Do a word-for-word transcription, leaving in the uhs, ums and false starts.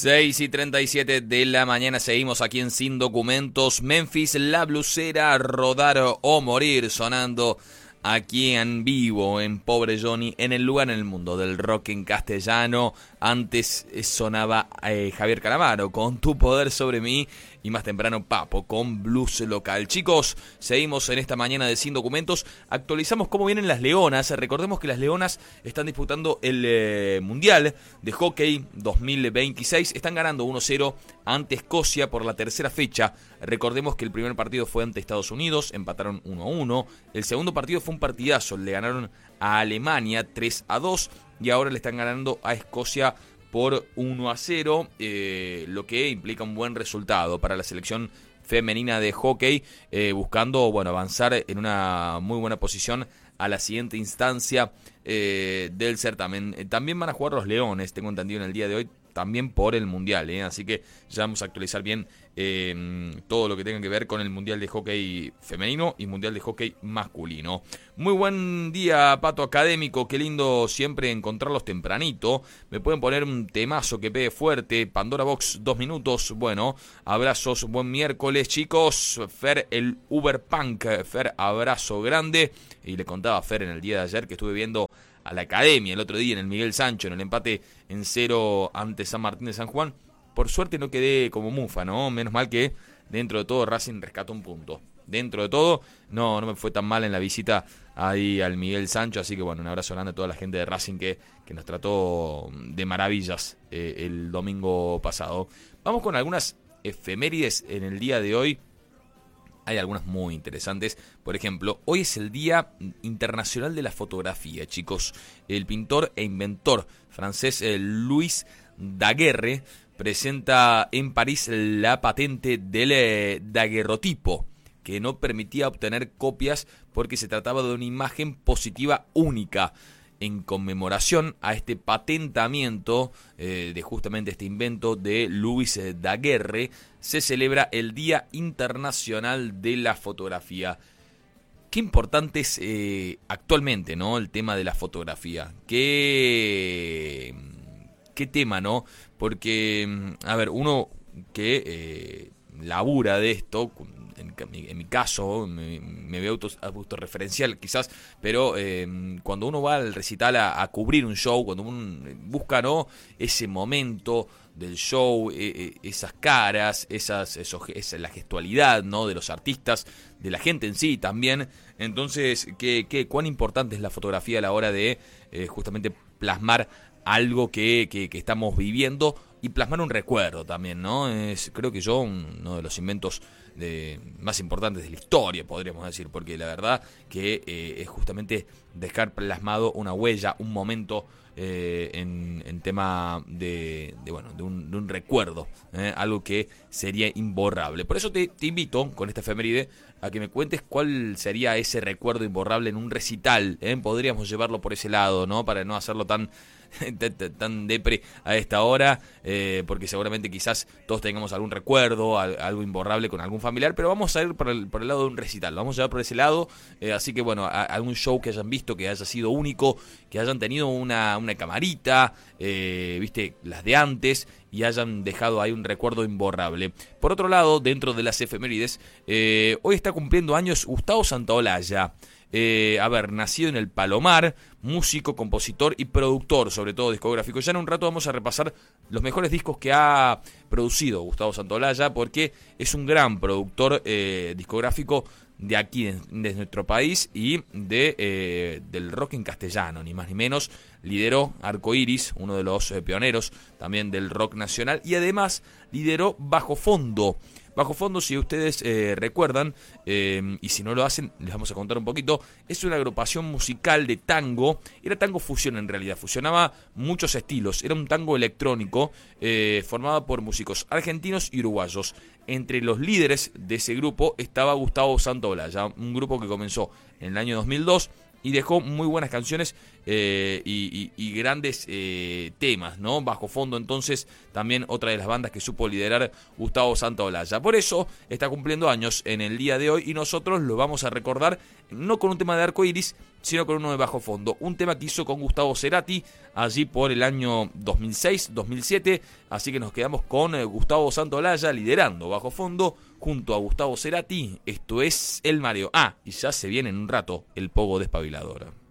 seis y treinta y siete de la mañana, seguimos aquí en Sin Documentos. Memphis, La Blusera, Rodar o Morir, sonando aquí en vivo en Pobre Johnny, en el lugar en el mundo del rock en castellano. Antes sonaba eh, Javier Calamaro con Tu Poder Sobre Mí, y más temprano Papo con Blues Local. Chicos, seguimos en esta mañana de Sin Documentos. Actualizamos cómo vienen las Leonas. Recordemos que las Leonas están disputando el eh, Mundial de Hockey dos mil veintiséis. Están ganando uno cero ante Escocia por la tercera fecha. Recordemos que el primer partido fue ante Estados Unidos, empataron uno a uno. El segundo partido fue un partidazo, le ganaron a Alemania tres a dos. Y ahora le están ganando a Escocia por uno a cero, eh, lo que implica un buen resultado para la selección femenina de hockey, eh, buscando bueno avanzar en una muy buena posición a la siguiente instancia eh, del certamen. Eh, también van a jugar los Leones, tengo entendido, en el día de hoy, también por el Mundial, ¿eh? Así que ya vamos a actualizar bien eh, todo lo que tenga que ver con el Mundial de Hockey femenino y Mundial de Hockey masculino. Muy buen día, Pato Académico, qué lindo siempre encontrarlos tempranito. Me pueden poner un temazo que pegue fuerte, Pandora Box, dos minutos. Bueno, abrazos, buen miércoles, chicos. Fer, el Uber Punk, Fer, abrazo grande. Y le contaba a Fer en el día de ayer que estuve viendo a la Academia el otro día en el Miguel Sancho, en el empate en cero ante San Martín de San Juan. Por suerte no quedé como mufa, ¿no? Menos mal que dentro de todo Racing rescató un punto. Dentro de todo, no, no me fue tan mal en la visita ahí al Miguel Sancho. Así que bueno, un abrazo grande a toda la gente de Racing que, que nos trató de maravillas eh, el domingo pasado. Vamos con algunas efemérides en el día de hoy. Hay algunas muy interesantes. Por ejemplo, hoy es el Día Internacional de la Fotografía, chicos. El pintor e inventor francés eh, Louis Daguerre presenta en París la patente del eh, daguerrotipo, que no permitía obtener copias porque se trataba de una imagen positiva única. En conmemoración a este patentamiento eh, de justamente este invento de Louis Daguerre, se celebra el Día Internacional de la Fotografía. Qué importante es eh, actualmente, ¿no?, el tema de la fotografía. Qué, qué tema, ¿no? Porque, a ver, uno que eh, labura de esto, en, en mi caso, me, me veo auto, autorreferencial quizás, pero eh, cuando uno va al recital a, a cubrir un show, cuando uno busca, ¿no?, ese momento del show, eh, eh, esas caras, esas, esos, esa, la gestualidad, ¿no?, de los artistas, de la gente en sí también. Entonces, ¿qué, qué, cuán importante es la fotografía a la hora de eh, justamente plasmar algo que, que, que estamos viviendo y plasmar un recuerdo también, ¿no? Es, creo que yo, uno de los inventos de, más importantes de la historia, podríamos decir, porque la verdad que eh, es justamente dejar plasmado una huella, un momento eh, en, en tema de, de, bueno, de, un, de un recuerdo, ¿eh? Algo que sería imborrable. Por eso te, te invito, con esta efeméride, a que me cuentes cuál sería ese recuerdo imborrable en un recital, ¿eh? Podríamos llevarlo por ese lado, ¿no?, para no hacerlo tan tan depre a esta hora, eh, porque seguramente quizás todos tengamos algún recuerdo, algo imborrable con algún familiar, pero vamos a ir por el, por el lado de un recital, vamos a ir por ese lado, eh, así que bueno, a, algún show que hayan visto, que haya sido único, que hayan tenido una, una camarita, eh, viste, las de antes, y hayan dejado ahí un recuerdo imborrable. Por otro lado, dentro de las efemérides, eh, hoy está cumpliendo años Gustavo Santaolalla. Eh, a ver, nacido en el Palomar, músico, compositor y productor, sobre todo discográfico. Ya en un rato vamos a repasar los mejores discos que ha producido Gustavo Santaolalla, porque es un gran productor eh, discográfico de aquí, de, de nuestro país, y de eh, del rock en castellano, ni más ni menos. Lideró Arcoiris, uno de los eh, pioneros también del rock nacional, y además lideró Bajo Fondo. Bajo Fondo, si ustedes eh, recuerdan, eh, y si no lo hacen, les vamos a contar un poquito, es una agrupación musical de tango. Era tango fusión en realidad, fusionaba muchos estilos, era un tango electrónico eh, formado por músicos argentinos y uruguayos. Entre los líderes de ese grupo estaba Gustavo Santaolalla, un grupo que comenzó en el año dos mil dos y dejó muy buenas canciones eh, y, y, y grandes eh, temas, ¿no? Bajo fondo, entonces, también otra de las bandas que supo liderar Gustavo Santaolalla. Por eso está cumpliendo años en el día de hoy y nosotros lo vamos a recordar no con un tema de arcoiris, sino con uno de bajo fondo. Un tema que hizo con Gustavo Cerati allí por el año dos mil seis, dos mil siete. Así que nos quedamos con eh, Gustavo Santaolalla liderando bajo fondo junto a Gustavo Cerati. Esto es El Mareo. Ah, y ya se viene en un rato el Pogo Despabilador.